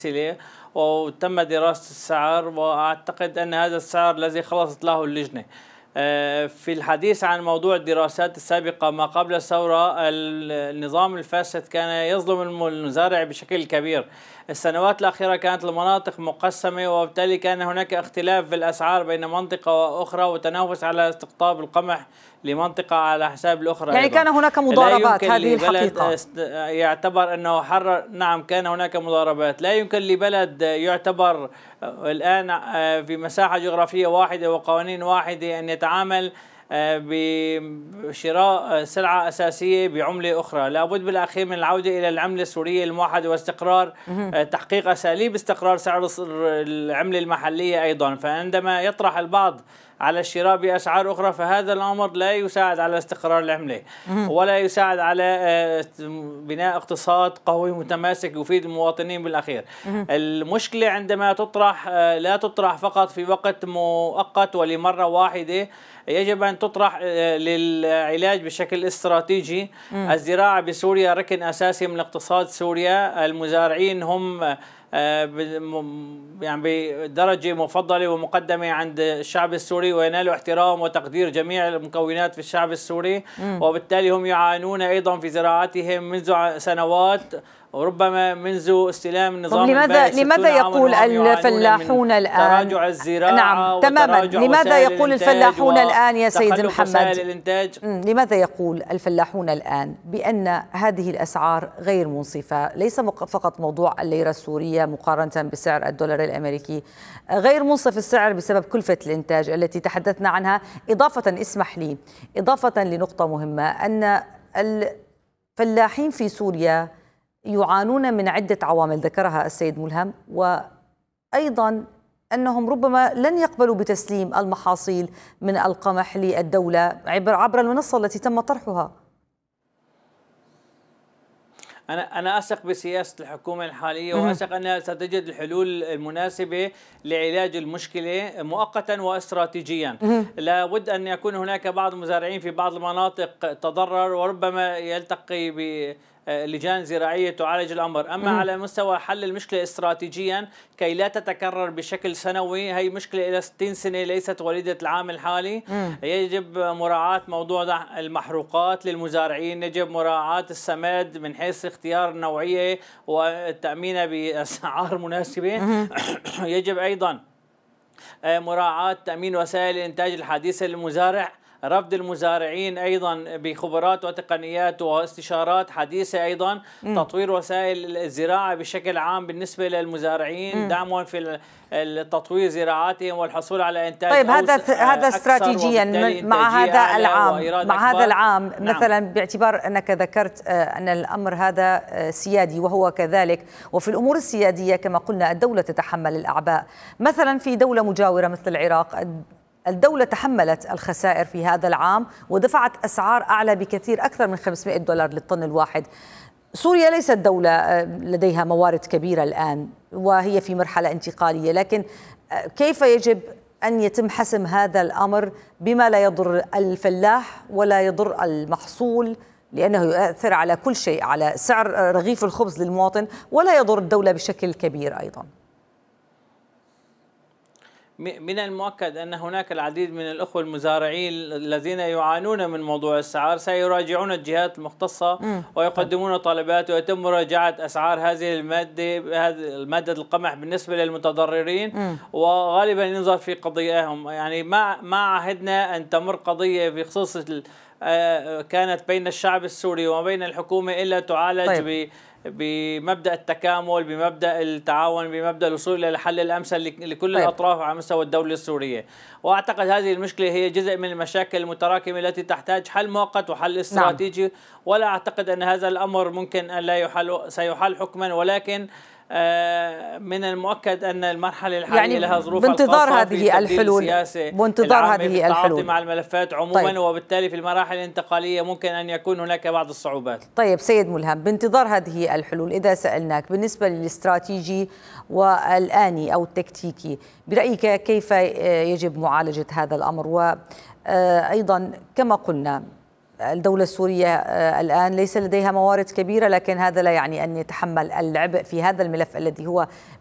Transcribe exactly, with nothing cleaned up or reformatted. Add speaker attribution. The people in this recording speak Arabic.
Speaker 1: وتم دراسة السعر، وأعتقد أن هذا السعر الذي خلصت له اللجنة. في الحديث عن موضوع الدراسات السابقة ما قبل الثورة، النظام الفاسد كان يظلم المزارع بشكل كبير. السنوات الأخيرة كانت المناطق مقسمة، وبالتالي كان هناك اختلاف في الأسعار بين منطقة وأخرى، وتنافس على استقطاب القمح لمنطقة على حساب الأخرى.
Speaker 2: يعني أيضاً كان هناك مضاربات، هذه الحقيقة.
Speaker 1: يعتبر أنه حرر، نعم كان هناك مضاربات. لا يمكن لبلد يعتبر الآن في مساحة جغرافية واحدة وقوانين واحدة أن يتعامل بشراء سلعة أساسية بعملة أخرى. لابد بالأخير من العودة إلى العملة السورية الموحدة واستقرار، تحقيق أساليب استقرار سعر العملة المحلية أيضا. فعندما يطرح البعض على الشراء بأسعار أخرى، فهذا الأمر لا يساعد على استقرار العملة ولا يساعد على بناء اقتصاد قوي متماسك يفيد المواطنين بالأخير. المشكلة عندما تطرح لا تطرح فقط في وقت مؤقت ولمرة واحدة، يجب أن تطرح للعلاج بشكل استراتيجي. الزراعة بسوريا ركن أساسي من اقتصاد سوريا. المزارعين هم يعني بدرجة مفضلة ومقدمة عند الشعب السوري، وينالوا احترام وتقدير جميع المكونات في الشعب السوري، وبالتالي هم يعانون أيضا في زراعتهم منذ سنوات، وربما منذ استلام النظام.
Speaker 2: لماذا لماذا يقول الفلاحون الآن
Speaker 1: تراجع الزراعة؟
Speaker 2: نعم تماما. لماذا يقول الفلاحون الآن يا سيد محمد، لماذا يقول الفلاحون الآن بأن هذه الأسعار غير منصفة؟ ليس فقط موضوع الليرة السورية مقارنة بسعر الدولار الأمريكي، غير منصف السعر بسبب كلفة الإنتاج التي تحدثنا عنها. إضافة اسمح لي إضافة لنقطة مهمة، أن الفلاحين في سوريا يعانون من عدة عوامل ذكرها السيد ملهم، وأيضا أنهم ربما لن يقبلوا بتسليم المحاصيل من القمح للدولة عبر عبر المنصة التي تم طرحها.
Speaker 1: أنا أنا أثق بسياسة الحكومة الحالية، وأثق أنها ستجد الحلول المناسبة لعلاج المشكلة مؤقتا واستراتيجيا. لابد أن يكون هناك بعض المزارعين في بعض المناطق تضرر، وربما يلتقي ب لجان زراعية تعالج الأمر. أما على مستوى حل المشكلة استراتيجيا كي لا تتكرر بشكل سنوي، هي مشكلة إلى ستين سنة ليست وليدة العام الحالي. مم. يجب مراعاة موضوع المحروقات للمزارعين، يجب مراعاة السماد من حيث اختيار النوعية والتأمين بأسعار مناسبة. يجب أيضا مراعاة تأمين وسائل الإنتاج الحديثة للمزارع، رفض المزارعين أيضا بخبرات وتقنيات واستشارات حديثة، أيضا م. تطوير وسائل الزراعة بشكل عام بالنسبة للمزارعين، دعمهم في التطوير زراعاتهم والحصول على إنتاج.
Speaker 2: طيب هذا هذا استراتيجيا مع هذا العام مع هذا العام نعم. مثلا باعتبار أنك ذكرت أن الأمر هذا سيادي وهو كذلك، وفي الأمور السيادية كما قلنا الدولة تتحمل الأعباء. مثلا في دولة مجاورة مثل العراق، الدولة تحملت الخسائر في هذا العام ودفعت أسعار أعلى بكثير، أكثر من خمسمائة دولار للطن الواحد. سوريا ليست دولة لديها موارد كبيرة الآن وهي في مرحلة انتقالية، لكن كيف يجب أن يتم حسم هذا الأمر بما لا يضر الفلاح ولا يضر المحصول، لأنه يؤثر على كل شيء، على سعر رغيف الخبز للمواطن، ولا يضر الدولة بشكل كبير أيضا؟
Speaker 1: من المؤكد أن هناك العديد من الأخوة المزارعين الذين يعانون من موضوع السعر سيراجعون الجهات المختصة م. ويقدمون طلبات، ويتم مراجعة أسعار هذه المادة هذه المادة القمح بالنسبة للمتضررين، م. وغالبا ينظر في قضاياهم. يعني ما ما عهدنا أن تمر قضية في خصوص كانت بين الشعب السوري وبين الحكومة إلا تعالج طيب. ب بمبدأ التكامل، بمبدأ التعاون، بمبدأ الوصول إلى الحل الأمثل لكل طيب. الأطراف على مستوى الدولة السورية. وأعتقد هذه المشكلة هي جزء من المشاكل المتراكمة التي تحتاج حل مؤقت وحل استراتيجي. نعم. ولا أعتقد أن هذا الأمر ممكن أن لا يحل، سيحل حكما، ولكن من المؤكد أن المرحلة الحالية يعني لها ظروف
Speaker 2: بانتظار هذه الحلول بانتظار هذه الحلول
Speaker 1: مع الملفات عموما. طيب. وبالتالي في المراحل الانتقالية ممكن أن يكون هناك بعض الصعوبات.
Speaker 2: طيب سيد ملهم، بانتظار هذه الحلول، إذا سألناك بالنسبة للاستراتيجي والآني أو التكتيكي، برأيك كيف يجب معالجة هذا الأمر؟ وأيضا كما قلنا الدولة السورية الآن ليس لديها موارد كبيرة، لكن هذا لا يعني أن يتحمل العبء في هذا الملف الذي هو